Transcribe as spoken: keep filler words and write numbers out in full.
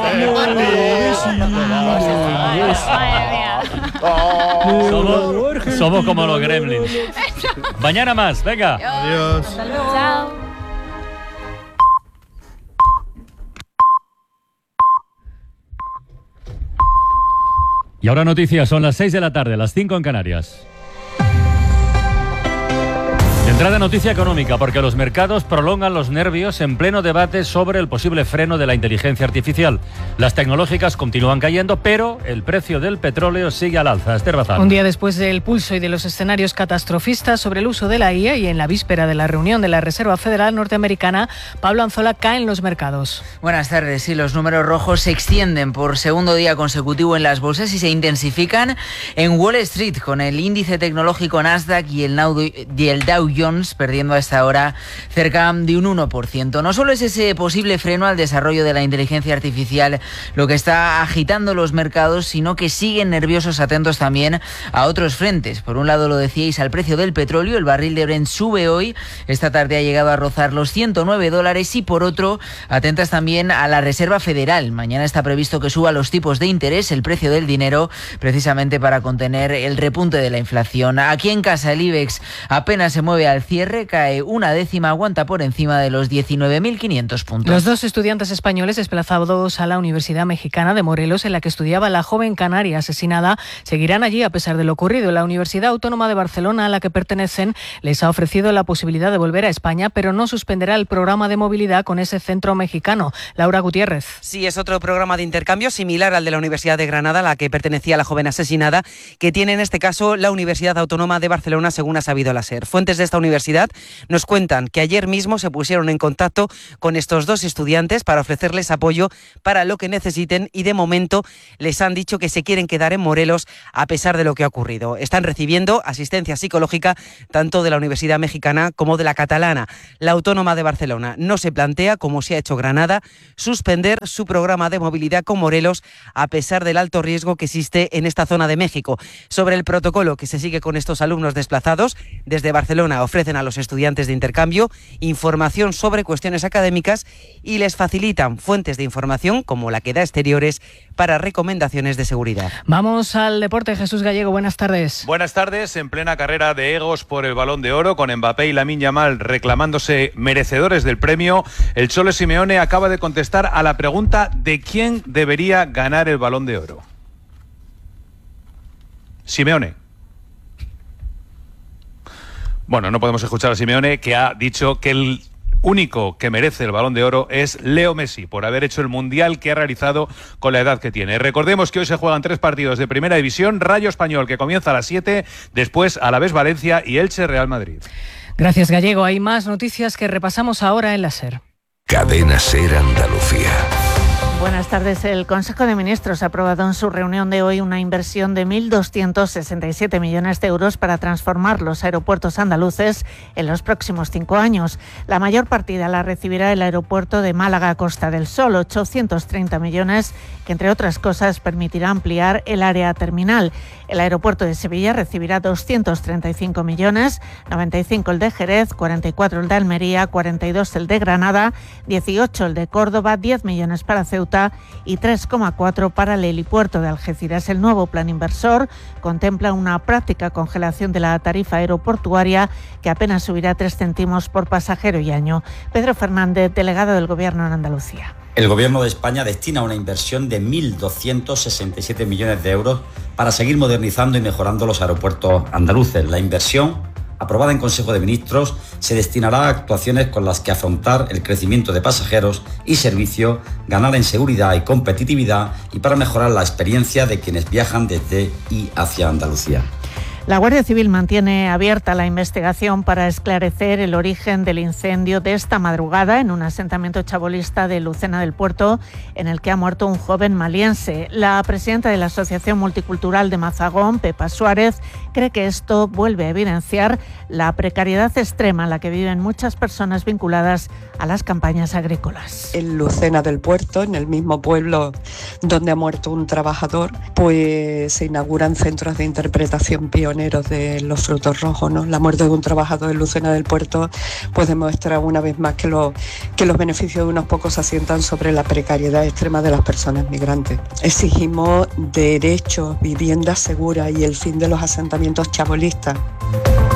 Somos, somos como los gremlins. Mañana más, venga. Adiós. Hasta luego. Chao. Y ahora noticias, son las seis de la tarde, las cinco en Canarias. De entrada, noticia económica, porque los mercados prolongan los nervios en pleno debate sobre el posible freno de la inteligencia artificial. Las tecnológicas continúan cayendo, pero el precio del petróleo sigue al alza. Esther Bazán. Un día después del pulso y de los escenarios catastrofistas sobre el uso de la I A y en la víspera de la reunión de la Reserva Federal norteamericana, Pablo Anzola cae en los mercados. Buenas tardes. Sí, los números rojos se extienden por segundo día consecutivo en las bolsas y se intensifican en Wall Street, con el índice tecnológico Nasdaq y el Dow Jones perdiendo a esta hora cerca de un uno por ciento. No solo es ese posible freno al desarrollo de la inteligencia artificial lo que está agitando los mercados, sino que siguen nerviosos atentos también a otros frentes. Por un lado, lo decíais, al precio del petróleo. El barril de Brent sube hoy. Esta tarde ha llegado a rozar los ciento nueve dólares. Y por otro, atentas también a la Reserva Federal. Mañana está previsto que suba los tipos de interés, el precio del dinero, precisamente para contener el repunte de la inflación. Aquí en casa el IBEX apenas se mueve al cierre, cae una décima, aguanta por encima de los diecinueve mil quinientos puntos. Los dos estudiantes españoles desplazados a la Universidad Mexicana de Morelos, en la que estudiaba la joven canaria asesinada, seguirán allí a pesar de lo ocurrido. La Universidad Autónoma de Barcelona, a la que pertenecen, les ha ofrecido la posibilidad de volver a España, pero no suspenderá el programa de movilidad con ese centro mexicano. Laura Gutiérrez. Sí, es otro programa de intercambio similar al de la Universidad de Granada, a la que pertenecía la joven asesinada, que tiene en este caso la Universidad Autónoma de Barcelona, según ha sabido la SER. Fuentes de esta universidad nos cuentan que ayer mismo se pusieron en contacto con estos dos estudiantes para ofrecerles apoyo para lo que necesiten y de momento les han dicho que se quieren quedar en Morelos a pesar de lo que ha ocurrido. Están recibiendo asistencia psicológica tanto de la Universidad Mexicana como de la catalana. La Autónoma de Barcelona no se plantea, como se ha hecho Granada, suspender su programa de movilidad con Morelos a pesar del alto riesgo que existe en esta zona de México. Sobre el protocolo que se sigue con estos alumnos desplazados, desde Barcelona ofrecen a los estudiantes de intercambio información sobre cuestiones académicas y les facilitan fuentes de información como la que da Exteriores para recomendaciones de seguridad. Vamos al deporte. Jesús Gallego, buenas tardes. Buenas tardes. En plena carrera de egos por el Balón de Oro, con Mbappé y Lamine Yamal reclamándose merecedores del premio, el Cholo Simeone acaba de contestar a la pregunta de quién debería ganar el Balón de Oro. Simeone. Bueno, no podemos escuchar a Simeone, que ha dicho que el único que merece el Balón de Oro es Leo Messi, por haber hecho el Mundial que ha realizado con la edad que tiene. Recordemos que hoy se juegan tres partidos de Primera División: Rayo Español, que comienza a las siete, después Alavés Valencia y Elche Real Madrid. Gracias, Gallego. Hay más noticias que repasamos ahora en la SER. Cadena SER Andalucía. Buenas tardes. El Consejo de Ministros ha aprobado en su reunión de hoy una inversión de mil doscientos sesenta y siete millones de euros para transformar los aeropuertos andaluces en los próximos cinco años. La mayor partida la recibirá el aeropuerto de Málaga Costa del Sol, ochocientos treinta millones, que entre otras cosas permitirá ampliar el área terminal. El aeropuerto de Sevilla recibirá doscientos treinta y cinco millones, noventa y cinco el de Jerez, cuarenta y cuatro el de Almería, cuarenta y dos el de Granada, dieciocho el de Córdoba, diez millones para Ceuta y tres coma cuatro para el helipuerto de Algeciras. El nuevo plan inversor contempla una práctica congelación de la tarifa aeroportuaria que apenas subirá tres céntimos por pasajero y año. Pedro Fernández, delegado del Gobierno en Andalucía. El Gobierno de España destina una inversión de mil doscientos sesenta y siete millones de euros para seguir modernizando y mejorando los aeropuertos andaluces. La inversión, aprobada en Consejo de Ministros, se destinará a actuaciones con las que afrontar el crecimiento de pasajeros y servicio, ganar en seguridad y competitividad y para mejorar la experiencia de quienes viajan desde y hacia Andalucía. La Guardia Civil mantiene abierta la investigación para esclarecer el origen del incendio de esta madrugada en un asentamiento chabolista de Lucena del Puerto, en el que ha muerto un joven maliense. La presidenta de la Asociación Multicultural de Mazagón, Pepa Suárez, cree que esto vuelve a evidenciar la precariedad extrema en la que viven muchas personas vinculadas a las campañas agrícolas. En Lucena del Puerto, en el mismo pueblo donde ha muerto un trabajador, pues se inauguran centros de interpretación pionera pioneros de los frutos rojos, ¿no? La muerte de un trabajador en Lucena del Puerto pues demuestra una vez más que, lo, que los beneficios de unos pocos se asientan sobre la precariedad extrema de las personas migrantes. Exigimos derechos, viviendas seguras y el fin de los asentamientos chabolistas.